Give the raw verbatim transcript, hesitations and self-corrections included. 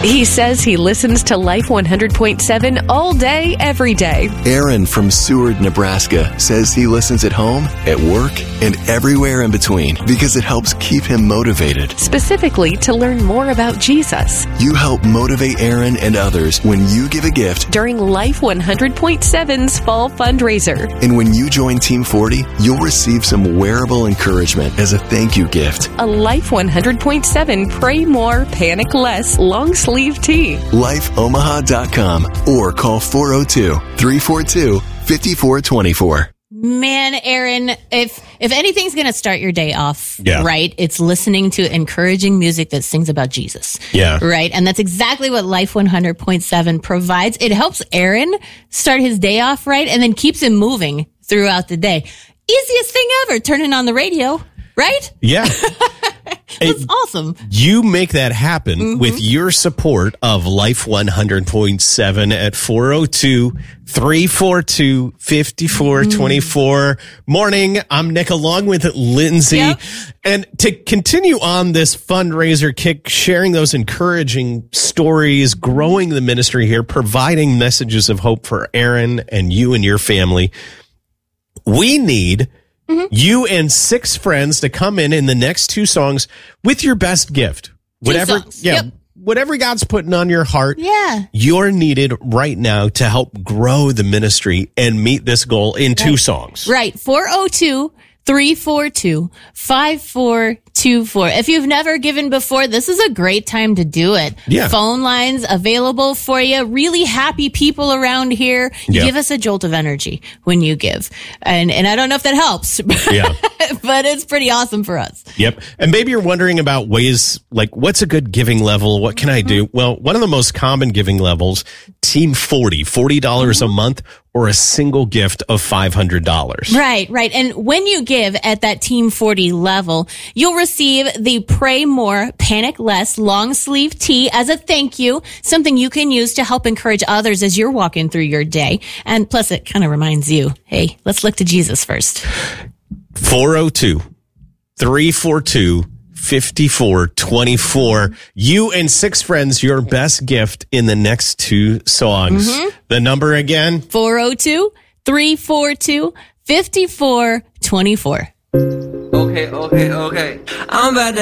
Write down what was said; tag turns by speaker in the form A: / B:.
A: He says he listens to Life one hundred point seven all day, every day.
B: Aaron from Seward, Nebraska says he listens at home, at work, and everywhere in between because it helps keep him motivated.
A: Specifically to learn more about Jesus.
B: You help motivate Aaron and others when you give a gift
A: during Life one hundred point seven's fall fundraiser.
B: And when you join Team forty, you'll receive some wearable encouragement as a thank you gift.
A: A Life one hundred point seven Pray More, Panic Less long sleeve tee.
B: life omaha dot com or call four oh two, three four two, five four two four.
C: Man, Aaron, if if anything's going to start your day off,
D: yeah.
C: right, it's listening to encouraging music that sings about Jesus.
D: Yeah.
C: Right? And that's exactly what Life one hundred point seven provides. It helps Aaron start his day off right and then keeps him moving throughout the day. Easiest thing ever, turning on the radio, right?
D: Yeah.
C: That's
D: it,
C: awesome.
D: You make that happen
C: Mm-hmm.
D: with your support of Life one hundred point seven at four oh two, three four two, five four two four. Morning, I'm Nick along with Lindsay.
C: Yep.
D: And to continue on this fundraiser kick, sharing those encouraging stories, growing the ministry here, providing messages of hope for Aaron and you and your family, we need Mm-hmm. you and six friends to come in in the next two songs with your best gift. Whatever,
C: songs.
D: yeah,
C: Yep.
D: whatever God's putting on your heart.
C: Yeah.
D: You're needed right now to help grow the ministry and meet this goal in two
C: right.
D: songs.
C: Right. four oh two, three four two, five four two four. If you've never given before, this is a great time to do it.
D: Yeah.
C: Phone lines available for you. Really happy people around here. You
D: Yeah.
C: give us a jolt of energy when you give. And and I don't know if that helps.
D: Yeah.
C: But it's pretty awesome for us.
D: Yep. And maybe you're wondering about ways like what's a good giving level? What can I do? Well, one of the most common giving levels, Team forty, forty dollars a month or a single gift of five hundred dollars.
C: Right, right. And when you give at that Team forty level, you'll receive the Pray More, Panic Less long sleeve tee as a thank you, something you can use to help encourage others as you're walking through your day. And plus it kind of reminds you, hey, let's look to Jesus first.
D: four oh two, three four two, five four two four. You and six friends, your best gift in the next two songs.
C: Mm-hmm.
D: The number again?
C: four oh two, three four two, five four two four.
E: Okay, okay, okay. I'm about to